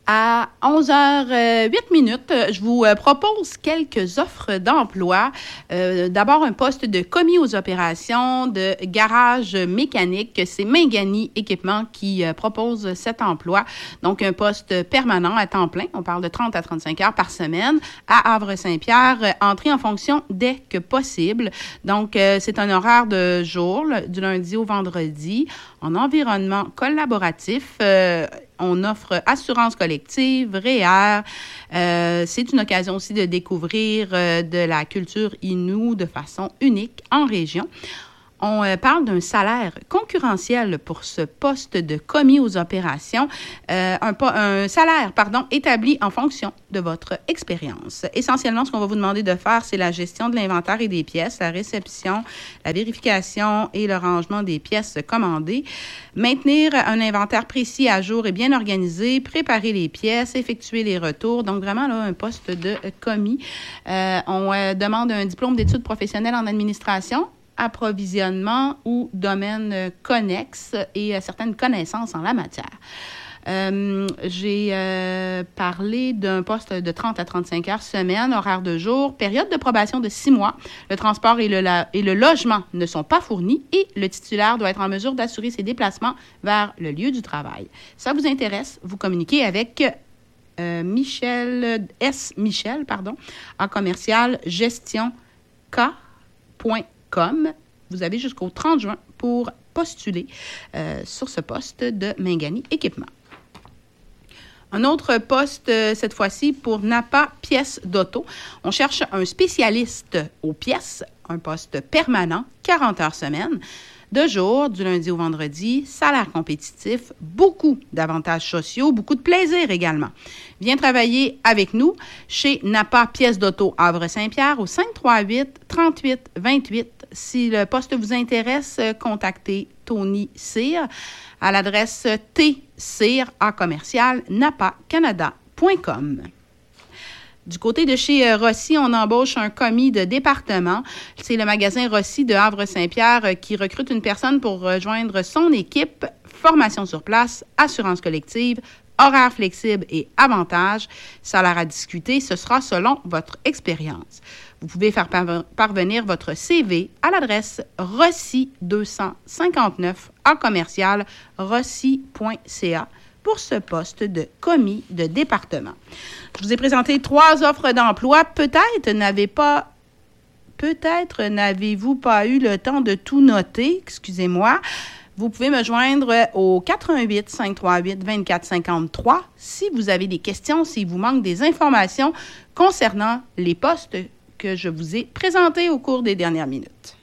À 11h08, je vous propose quelques offres d'emploi. D'abord, un poste de commis aux opérations de garage mécanique. C'est Mingani Équipement qui propose cet emploi. Donc, un poste permanent à temps plein. On parle de 30 à 35 heures par semaine à Havre-Saint-Pierre. Entrée en fonction dès que possible. Donc, c'est un horaire de jour, du lundi au vendredi, en environnement collaboratif. On offre assurance collective, REER. C'est une occasion aussi de découvrir de la culture Innu de façon unique en région. On parle d'un salaire concurrentiel pour ce poste de commis aux opérations, un salaire, établi en fonction de votre expérience. Essentiellement, ce qu'on va vous demander de faire, c'est la gestion de l'inventaire et des pièces, la réception, la vérification et le rangement des pièces commandées, maintenir un inventaire précis à jour et bien organisé, préparer les pièces, effectuer les retours. Donc, vraiment, là, un poste de commis. On demande un diplôme d'études professionnelles en administration, approvisionnement ou domaine connexe et certaines connaissances en la matière. J'ai parlé d'un poste de 30 à 35 heures semaine, horaire de jour, période de probation de 6 mois. Le transport et le logement ne sont pas fournis et le titulaire doit être en mesure d'assurer ses déplacements vers le lieu du travail. Si ça vous intéresse, vous communiquez avec Michel, en commercial gestionk.com. Vous avez jusqu'au 30 juin pour postuler sur ce poste de Mingani Équipement. Un autre poste, cette fois-ci, pour Napa Pièces d'auto. On cherche un spécialiste aux pièces, un poste permanent, 40 heures semaine, de jour, du lundi au vendredi, salaire compétitif, beaucoup d'avantages sociaux, beaucoup de plaisir également. Viens travailler avec nous chez Napa Pièces d'auto Havre-Saint-Pierre au 538-38-28. Si le poste vous intéresse, contactez Tony Cyr à l'adresse tcyr@napacanada.com. Du côté de chez Rossi, on embauche un commis de département. C'est le magasin Rossi de Havre-Saint-Pierre qui recrute une personne pour rejoindre son équipe. Formation sur place, assurance collective, horaires flexibles et avantages. Salaire à discuter, ce sera selon votre expérience. Vous pouvez faire parvenir votre CV à l'adresse rossi259@rossi.ca pour ce poste de commis de département. Je vous ai présenté 3 offres d'emploi. Peut-être n'avez-vous pas eu le temps de tout noter, excusez-moi. Vous pouvez me joindre au 88 538 24 53 si vous avez des questions, s'il vous manque des informations concernant les postes que je vous ai présentés au cours des dernières minutes.